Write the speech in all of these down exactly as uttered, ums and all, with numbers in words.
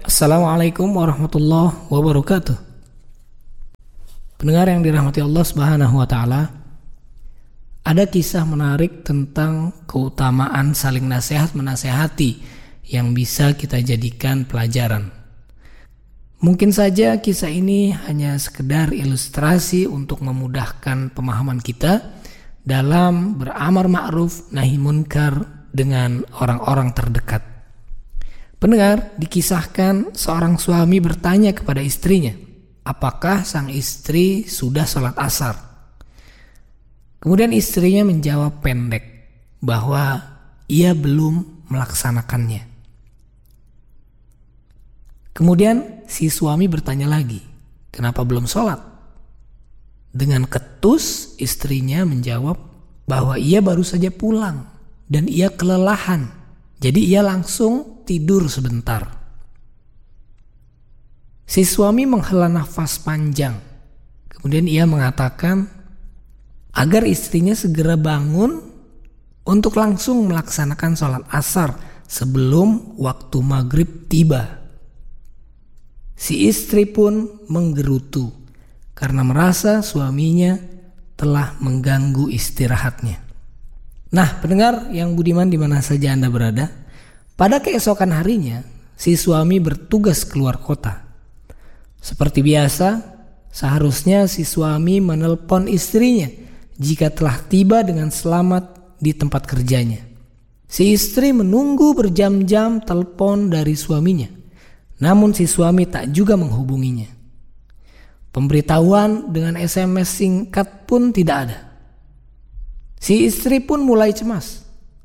Assalamualaikum warahmatullahi wabarakatuh. Pendengar yang dirahmati Allah Subhanahu wa taala, ada kisah menarik tentang keutamaan saling nasihat menasehati yang bisa kita jadikan pelajaran. Mungkin saja kisah ini hanya sekedar ilustrasi untuk memudahkan pemahaman kita dalam beramar ma'ruf nahi munkar dengan orang-orang terdekat. Pendengar, dikisahkan seorang suami bertanya kepada istrinya, apakah sang istri sudah sholat asar? Kemudian istrinya menjawab pendek bahwa ia belum melaksanakannya. Kemudian si suami bertanya lagi, kenapa belum sholat? Dengan ketus istrinya menjawab bahwa ia baru saja pulang dan ia kelelahan, jadi ia langsung tidur sebentar. Si suami menghela nafas panjang. Kemudian ia mengatakan agar istrinya segera bangun untuk langsung melaksanakan sholat asar sebelum waktu maghrib tiba. Si istri pun menggerutu karena merasa suaminya telah mengganggu istirahatnya. Nah, pendengar yang budiman di mana saja Anda berada, pada keesokan harinya, si suami bertugas keluar kota. Seperti biasa, seharusnya si suami menelpon istrinya jika telah tiba dengan selamat di tempat kerjanya. Si istri menunggu berjam-jam telepon dari suaminya, namun si suami tak juga menghubunginya. Pemberitahuan dengan S M S singkat pun tidak ada. Si istri pun mulai cemas.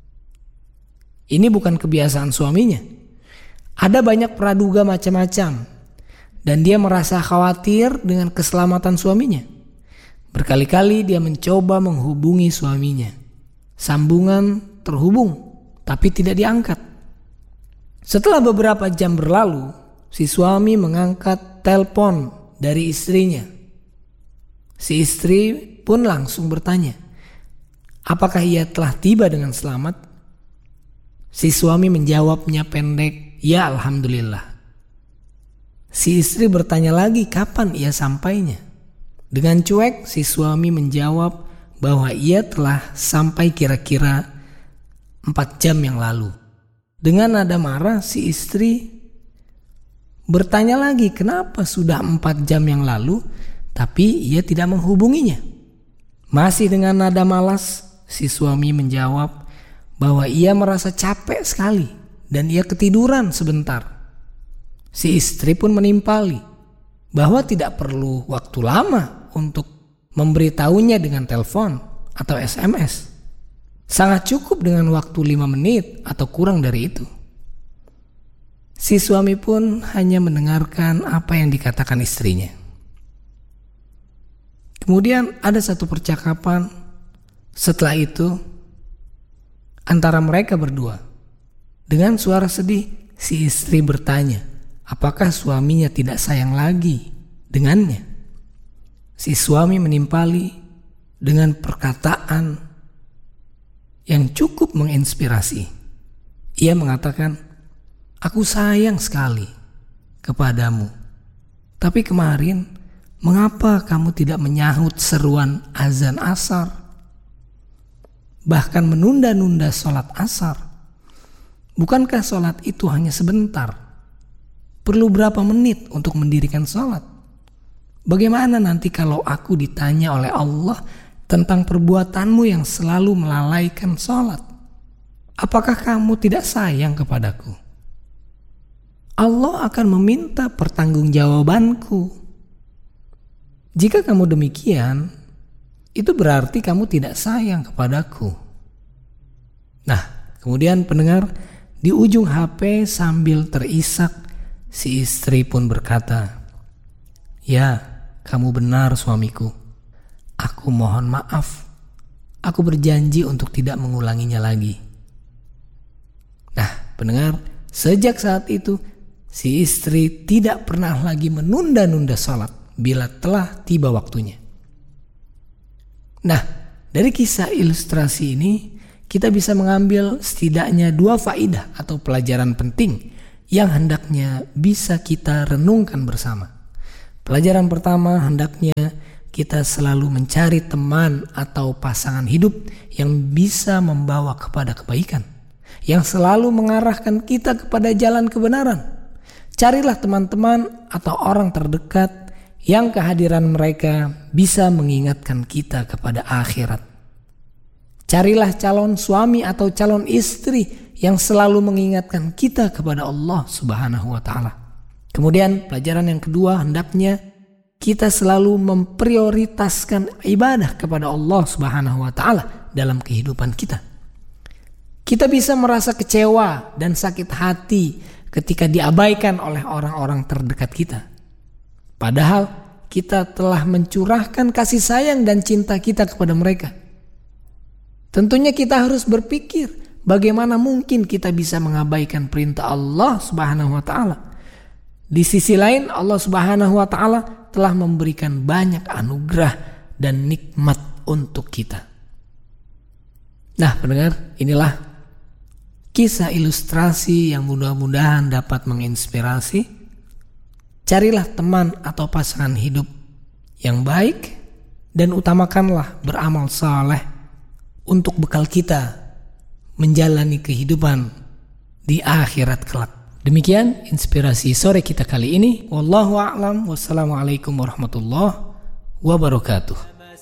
Ini bukan kebiasaan suaminya. Ada banyak praduga macam-macam dan dia merasa khawatir dengan keselamatan suaminya. Berkali-kali dia mencoba menghubungi suaminya. Sambungan terhubung tapi tidak diangkat. Setelah beberapa jam berlalu, si suami mengangkat telepon dari istrinya. Si istri pun langsung bertanya, apakah ia telah tiba dengan selamat? Si suami menjawabnya pendek, ya alhamdulillah. Si istri bertanya lagi kapan ia sampainya. Dengan cuek si suami menjawab bahwa ia telah sampai kira-kira empat jam yang lalu. Dengan nada marah si istri bertanya lagi kenapa sudah empat jam yang lalu tapi ia tidak menghubunginya. Masih dengan nada malas si suami menjawab bahwa ia merasa capek sekali dan ia ketiduran sebentar. Si istri pun menimpali bahwa tidak perlu waktu lama untuk memberitahunya dengan telepon atau S M S. Sangat cukup dengan waktu lima menit atau kurang dari itu. Si suami pun hanya mendengarkan apa yang dikatakan istrinya. Kemudian ada satu percakapan setelah itu antara mereka berdua. Dengan suara sedih, si istri bertanya, apakah suaminya tidak sayang lagi dengannya? Si suami menimpali dengan perkataan yang cukup menginspirasi. Ia mengatakan, aku sayang sekali kepadamu. Tapi kemarin, mengapa kamu tidak menyahut seruan azan asar? Bahkan menunda-nunda sholat asar. Bukankah sholat itu hanya sebentar? Perlu berapa menit untuk mendirikan sholat? Bagaimana nanti kalau aku ditanya oleh Allah tentang perbuatanmu yang selalu melalaikan sholat? Apakah kamu tidak sayang kepadaku? Allah akan meminta pertanggungjawabanku. Jika kamu demikian, itu berarti kamu tidak sayang kepadaku. Nah, kemudian pendengar, di ujung H P sambil terisak, si istri pun berkata, ya, kamu benar suamiku. Aku mohon maaf. Aku berjanji untuk tidak mengulanginya lagi. Nah, pendengar, sejak saat itu, si istri tidak pernah lagi menunda-nunda sholat bila telah tiba waktunya. Nah, dari kisah ilustrasi ini kita bisa mengambil setidaknya dua faidah atau pelajaran penting yang hendaknya bisa kita renungkan bersama. Pelajaran pertama, hendaknya kita selalu mencari teman atau pasangan hidup yang bisa membawa kepada kebaikan, yang selalu mengarahkan kita kepada jalan kebenaran. Carilah teman-teman atau orang terdekat yang kehadiran mereka bisa mengingatkan kita kepada akhirat. Carilah calon suami atau calon istri yang selalu mengingatkan kita kepada Allah Subhanahu wa ta'ala. Kemudian pelajaran yang kedua, hendaknya kita selalu memprioritaskan ibadah kepada Allah Subhanahu wa ta'ala dalam kehidupan kita. Kita bisa merasa kecewa dan sakit hati ketika diabaikan oleh orang-orang terdekat kita. Padahal kita telah mencurahkan kasih sayang dan cinta kita kepada mereka. Tentunya kita harus berpikir bagaimana mungkin kita bisa mengabaikan perintah Allah Subhanahu wa ta'ala. Di sisi lain, Allah Subhanahu wa ta'ala telah memberikan banyak anugerah dan nikmat untuk kita. Nah, pendengar, inilah kisah ilustrasi yang mudah-mudahan dapat menginspirasi. Carilah teman atau pasangan hidup yang baik dan utamakanlah beramal saleh untuk bekal kita menjalani kehidupan di akhirat kelak. Demikian inspirasi sore kita kali ini. Wallahu a'lam. Wassalamualaikum warahmatullahi wabarakatuh.